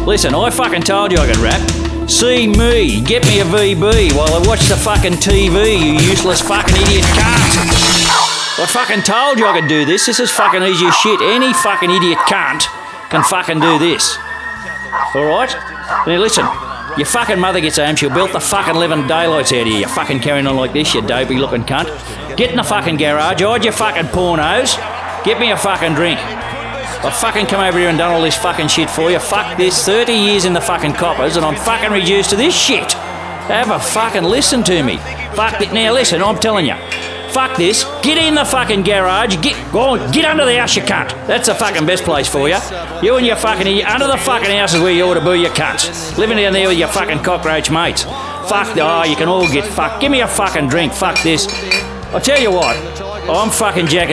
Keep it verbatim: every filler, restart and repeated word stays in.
Listen, I fucking told you I could rap. See me, get me a V B while I watch the fucking T V, you useless fucking idiot cunt. I fucking told you I could do this. This is fucking easy as shit. Any fucking idiot cunt can fucking do this. Alright? Now listen, your fucking mother gets home, she'll belt the fucking living daylights out of you. You're fucking carrying on like this, you dopey looking cunt. Get in the fucking garage, hide your fucking pornos, get me a fucking drink. I've fucking come over here and done all this fucking shit for you. Fuck this, thirty years in the fucking coppers and I'm fucking reduced to this shit. Have a fucking listen to me. Fuck it. Now listen, I'm telling you. Fuck this. Get in the fucking garage. Get go on, get under the house, you cunt. That's the fucking best place for you. You and your fucking under the fucking house is where you ought to be, you cunts. Living down there with your fucking cockroach mates. Fuck. Oh, you can all get fucked. Give me a fucking drink. Fuck this. I'll tell you what. I'm fucking jacking.